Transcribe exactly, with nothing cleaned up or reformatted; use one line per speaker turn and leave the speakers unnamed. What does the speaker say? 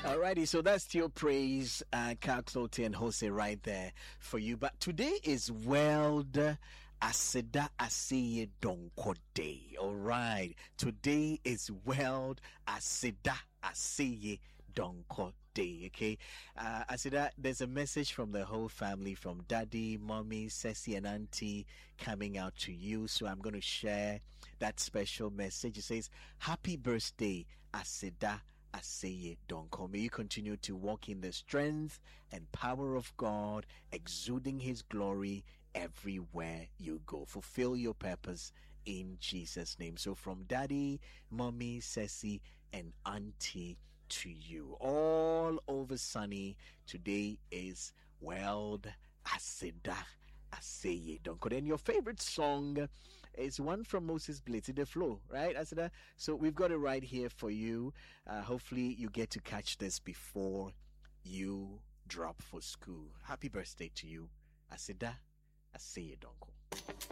Alrighty, so that's still praise, uh, Carl Clote and Jose right there for you. But today is World Aseda Aseye Donko Day. Alright, today is World Aseda Aseye Donko Day. Okay, uh, Aseda, there's a message from the whole family, from Daddy, Mommy, Ceci, and Auntie coming out to you. So I'm going to share that special message. It says, "Happy birthday, Aseda Aseye Donko. May you continue to walk in the strength and power of God, exuding His glory everywhere you go. Fulfill your purpose in Jesus' name." So from Daddy, Mommy, Ceci, and Auntie to you, all over Sunny, today is World Aseda Aseye Donko. And your favorite song is one from Moses Blitz, The Flow, right, Aseda? So we've got it right here for you. Uh, hopefully you get to catch this before you drop for school. Happy birthday to you, Aseda Aseye Donko.